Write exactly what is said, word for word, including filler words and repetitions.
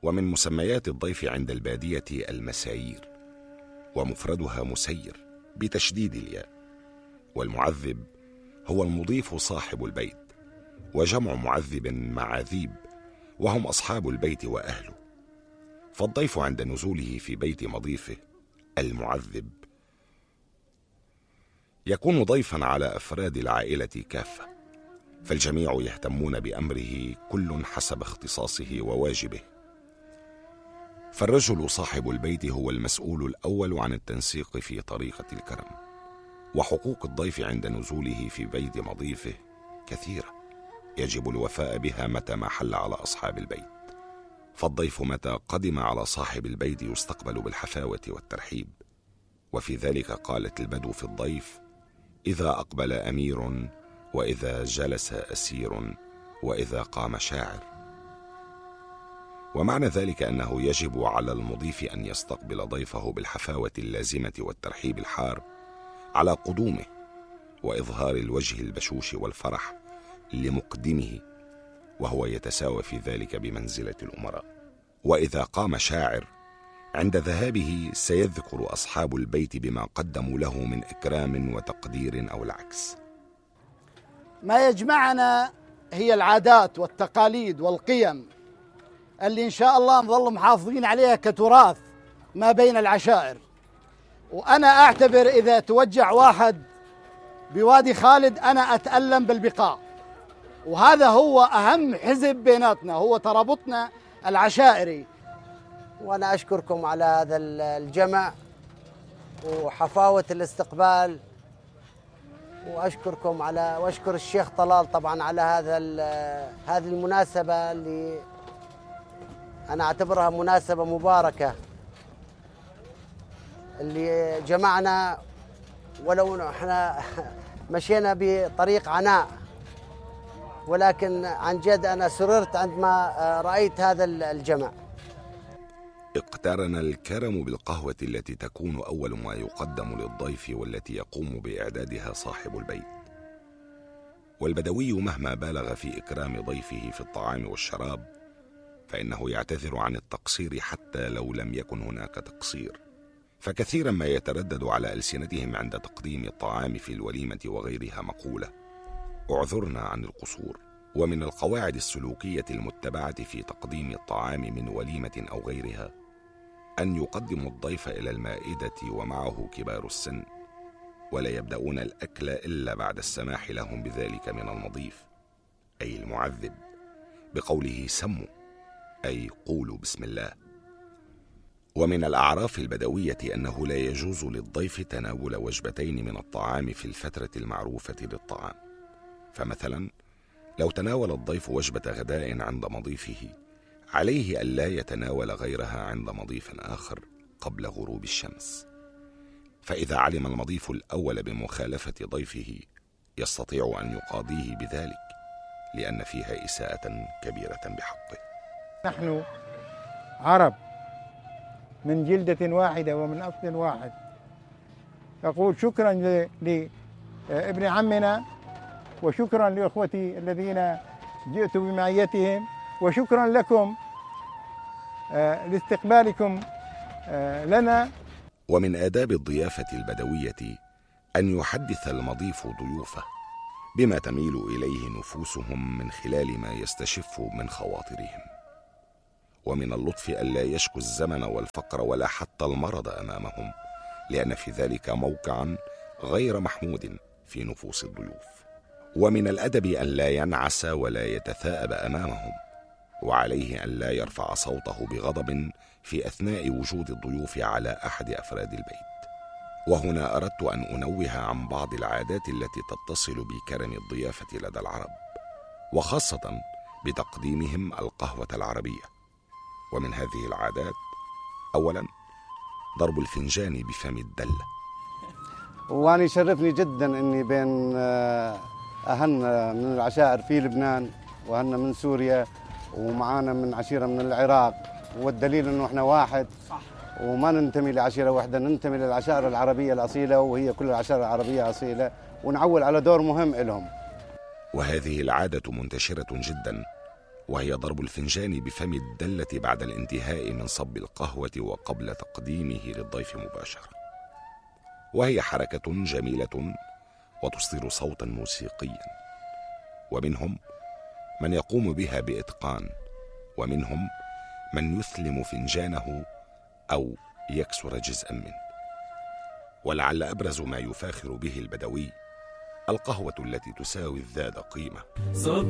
ومن مسميات الضيف عند البادية المسايير، ومفردها مسير بتشديد الياء، والمعذب هو المضيف صاحب البيت، وجمع معذب معاذيب، وهم أصحاب البيت وأهله. فالضيف عند نزوله في بيت مضيفه المعذب يكون ضيفا على أفراد العائلة كافة، فالجميع يهتمون بأمره كل حسب اختصاصه وواجبه. فالرجل صاحب البيت هو المسؤول الأول عن التنسيق في طريقة الكرم، وحقوق الضيف عند نزوله في بيت مضيفه كثيرة يجب الوفاء بها متى ما حل على أصحاب البيت. فالضيف متى قدم على صاحب البيت يستقبل بالحفاوة والترحيب، وفي ذلك قالت البدو في الضيف: إذا أقبل أمير، وإذا جلس أسير، وإذا قام شاعر. ومعنى ذلك أنه يجب على المضيف أن يستقبل ضيفه بالحفاوة اللازمة والترحيب الحار على قدومه، وإظهار الوجه البشوش والفرح لمقدمه، وهو يتساوى في ذلك بمنزلة الأمراء. وإذا قام شاعر عند ذهابه سيذكر أصحاب البيت بما قدموا له من إكرام وتقدير أو العكس. ما يجمعنا هي العادات والتقاليد والقيم اللي إن شاء الله نظل محافظين عليها كتراث ما بين العشائر. وأنا أعتبر إذا توجع واحد بوادي خالد أنا أتألم بالبقاء، وهذا هو أهم حزب بيناتنا، هو ترابطنا العشائري. وأنا أشكركم على هذا الجمع وحفاوة الاستقبال، وأشكركم على وأشكر الشيخ طلال طبعا على هذا هذه المناسبة اللي أنا أعتبرها مناسبة مباركة اللي جمعنا، ولو احنا مشينا بطريق عناء، ولكن عن جد أنا سررت عندما رأيت هذا الجمع. اقترن الكرم بالقهوة التي تكون أول ما يقدم للضيف، والتي يقوم بإعدادها صاحب البيت. والبدوي مهما بالغ في إكرام ضيفه في الطعام والشراب فإنه يعتذر عن التقصير حتى لو لم يكن هناك تقصير، فكثيرا ما يتردد على ألسنتهم عند تقديم الطعام في الوليمة وغيرها مقولة: اعذرنا عن القصور. ومن القواعد السلوكية المتبعة في تقديم الطعام من وليمة أو غيرها أن يقدموا الضيف إلى المائدة ومعه كبار السن، ولا يبدأون الأكل إلا بعد السماح لهم بذلك من المضيف أي المعذب بقوله سموا، أي قولوا بسم الله. ومن الأعراف البدوية أنه لا يجوز للضيف تناول وجبتين من الطعام في الفترة المعروفة للطعام. فمثلا لو تناول الضيف وجبة غداء عند مضيفه عليه ألا يتناول غيرها عند مضيف آخر قبل غروب الشمس، فإذا علم المضيف الأول بمخالفة ضيفه يستطيع أن يقاضيه بذلك، لأن فيها إساءة كبيرة بحقه. نحن عرب من جلدة واحدة ومن أصل واحد. أقول شكرا لابن عمنا، وشكرا لأخوتي الذين جئت بمعيتهم، وشكرا لكم لاستقبالكم لنا. ومن آداب الضيافة البدوية أن يحدث المضيف ضيوفه بما تميل إليه نفوسهم من خلال ما يستشف من خواطرهم. ومن اللطف ألا يشكو الزمن والفقر ولا حتى المرض أمامهم، لأن في ذلك موقعا غير محمود في نفوس الضيوف. ومن الأدب أن لا ينعس ولا يتثاءب أمامهم، وعليه أن لا يرفع صوته بغضب في أثناء وجود الضيوف على أحد أفراد البيت. وهنا أردت أن أنوه عن بعض العادات التي تتصل بكرم الضيافة لدى العرب، وخاصة بتقديمهم القهوة العربية. ومن هذه العادات: أولا ضرب الفنجان بفم الدلة. وأنا يشرفني جدا أني بين أهلنا من العشائر في لبنان وأهلنا من سوريا ومعانا من عشيرة من العراق، والدليل أنه إحنا واحد وما ننتمي لعشيرة واحدة، ننتمي للعشائر العربية الأصيلة، وهي كل العشائر العربية أصيلة، ونعول على دور مهم لهم. وهذه العادة منتشرة جدا وهي ضرب الفنجان بفم الدلة بعد الانتهاء من صب القهوة وقبل تقديمه للضيف مباشرة، وهي حركة جميلة وتصدر صوتا موسيقيا، ومنهم من يقوم بها بإتقان، ومنهم من يثلم فنجانه أو يكسر جزءا منه. ولعل أبرز ما يفاخر به البدوي القهوة التي تساوي الذات قيمة.